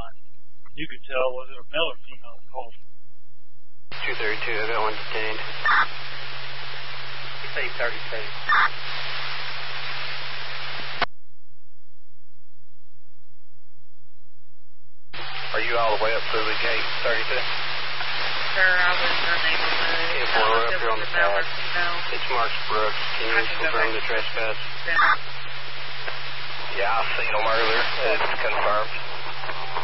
line. You could tell whether a male or female called. 232, I got one detained. You say 32. Are you all the way up through the gate, 32? Sir, I was unable to. We're up here on the pad. It's Mark Brooks. Can you confirm the trespass? Yeah. Yeah, I seen them earlier. It's confirmed.